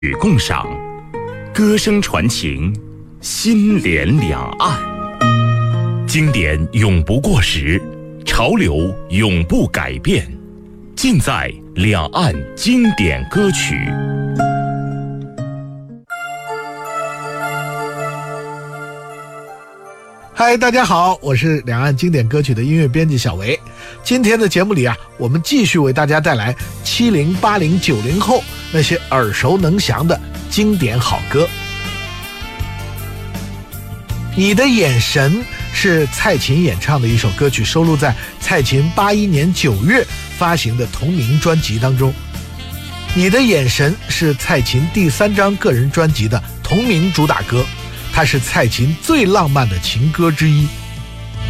与共赏，歌声传情，心连两岸。经典永不过时，潮流永不改变，尽在两岸经典歌曲。 嗨，大家好，我是两岸经典歌曲的音乐编辑小维。今天的节目里我们继续为大家带来70、80、90后那些耳熟能详的经典好歌。你的眼神是蔡琴演唱的一首歌曲，收录在蔡琴81年9月发行的同名专辑当中。你的眼神是蔡琴第3张个人专辑的同名主打歌，它是蔡琴最浪漫的情歌之一。